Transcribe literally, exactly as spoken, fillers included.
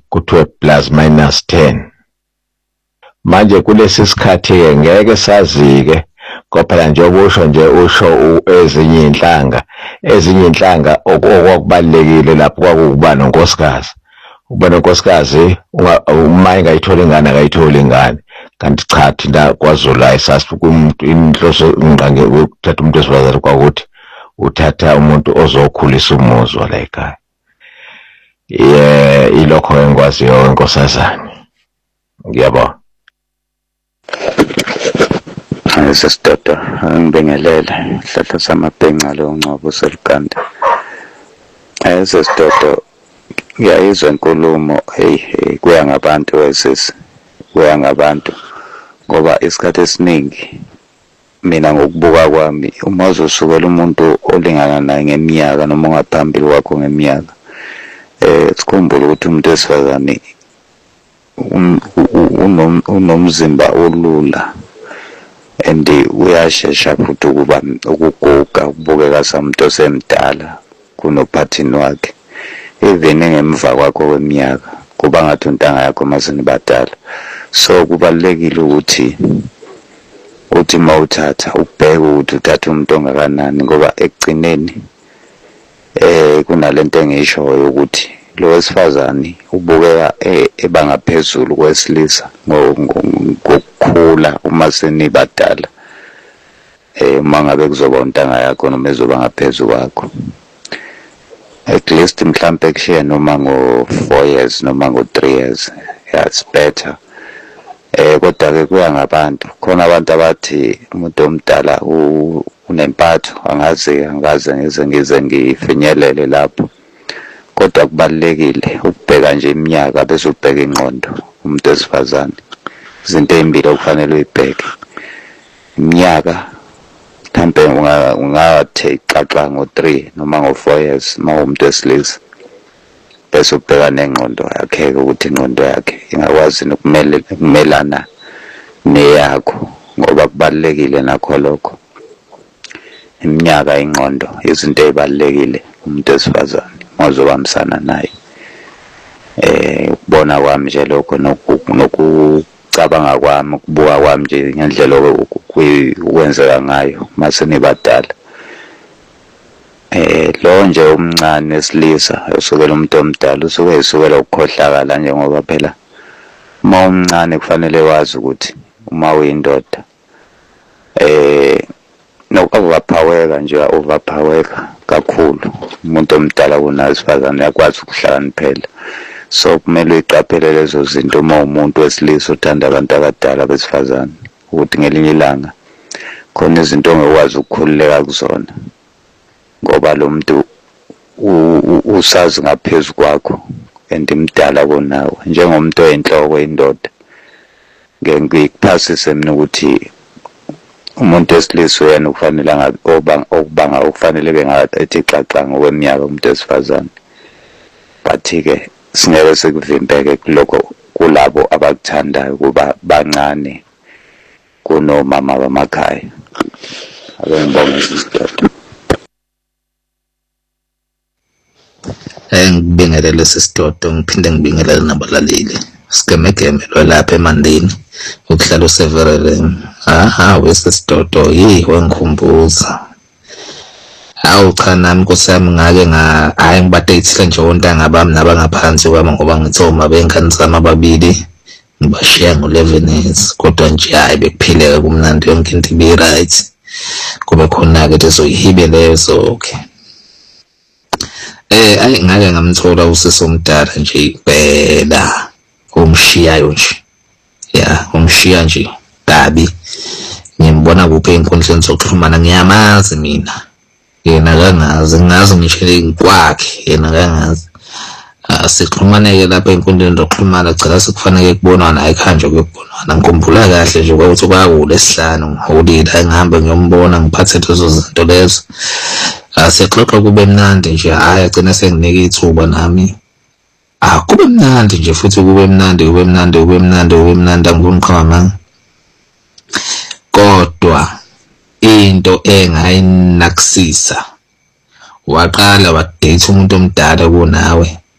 kuthiwe plus minus ten. Manje kulesi sikhathi-ke ngeke sazi-ke ngoba njengoba usho nje usho ezinye inhlanga ezinye inhlanga okubalekile lapho kwakuba nonkosikazi ukuba nonkosikazi uma ingayithola ingane akayitholi ingane kanti cha thina kwaZulu ayisasi kumuntu inhloso nqange ukuthatha umuntu esifazane kwakuthi uthatha umuntu ozokhulisa umuzwa la ekhaya. Yeah, ilokho engikwaziyo enkosazane. Ngiyabona. Sesidoda ngibingelele hlahla samabhenca lo ngcobo seligande. Eh sesidoda ngiyayizwa inkulumo hey kuya ngabantu wesisi kuya ngabantu ngoba isikhathi esiningi mina ngokubuka kwami uma uzosukela umuntu olingana naye ngeminyaka noma ngaphambili kwakho ngeminyaka eh sikhumbule ukuthi umuntu esifazane unomzimba olula and uyashesha futhi ukuba ukuguga ukubukeka samuntu osemdala kunophathini wakhe even ngemva kwakho kweminyaka kuba ngathi untanga yakho masini badala. So kubalekile ukuthi uthi mawuthatha ubheke ukuthi uthatha umuntu ongakanani ngoba ekugcineni eh kunalento engishoyo ukuthi lo wesifazane ubukeka ebangaphezulu kwesilisa ngokukhula uma senibadala eh mangabe kuzoba untanga yakho noma ezoba ngaphezulu kwakho at least mhlambe kushiya noma ngo four years noma ngo three years. Yeah, it's better. Eh kodwa ke kuya ngabantu khona abantu abathi umuntu omdala unempatho angazi angazi ngize ngize ngifinyelele lapho kodwa kubalekile ukubheka nje iminyaka bese ubheka ingqondo umuntu esifazane izinto ezimbili okufanele uyibheke iminyaka mhlambe ungathi xaxa ngo three noma ngo four years uma umuntu esilisa bese ubheka nengqondo yakhe ukuthi ingqondo yakhe ingakwazi nokumele ukumelana neyakho ngoba kubalekile nakho lokho iminyaka ingqondo izinto ezibalekile umuntu esifazane mozobamsana naye eh ukubona kwami nje lokho nokucabanga kwami ukubuka kwami nje ngendlela okwenzeka ngayo mase nibadala eh lo nje umncane esilisa usukela umuntu omdala usuke esukela ukukhohlakala njengoba phela uma umncane kufanele wazi ukuthi uma uyindoda eh nokuvaphaweka nje overphaweka kakhulu umuntu omdala kunasifazane yakwazi ukuhlakaniphela. So kumele uyiqaphele lezo zinto uma umuntu wesilisa uthanda abantu abadala besifazane ukuthi ngelinye ilanga khona izinto ongekwazi ukukhululeka kuzona ngoba lo muntu usazi ngaphezulu kwakho endimdala kunawe njengomuntu oyinhloko indoda. Ngeke ngikuphasise mina ukuthi umuntu esilisa yena ufanele ngabe okubanga ukufanele bengathi xaxa ngokweminyaka umuntu esifazane but ke singeke sikuvimbeke kuloko kulabo abakuthandayo kuba bancane kunomama bamakhaya. Ake ngibonge isidoda. Eh ngibingelele sisidodo ngiphinde ngibingelele nabalaleli sigemegeme lo lapha eMandeni ukuhlala useverele aha wesisidodo yi wengikhumbuza awu cha nami nkosami ngake nga hayi ngibadatile nje ontanga bami nabangaphansi kwami ngoba ngithoma bengani zami ababili ngibashiya ngo eleven years kodwa nje hayi bekuphileka kumnandi yonke into ibe right kube khona ke lezoyihibe lezo. Okay eh ayi ngake ngamthola usisi omdala nje phela umshiyayo nje ya umshiya nje kabi ngimbona kuphe inkundleni zokuxhumana ngiyamazi mina yena kangazi ngazi ngishele kwakhe yena kangazi asixhumaneke lapha enkundleni zokuxhumana cela sikufanele kubonana ayikhanje kuyobonana ngikhumbula kahle nje ukuthi kwakule sihlanu ngiholile ngihambe ngiyombona ngiphathe lezo zinto lezo asexoxa kube mnandi nje hayi agcina senginike ithuba nami ah kube mnandi nje futhi kube mnandi kube mnandi kube mnandi kube mnandi angiboni qhamanga kodwa into engayinakisisa waqala wadate umuntu omdala kunawe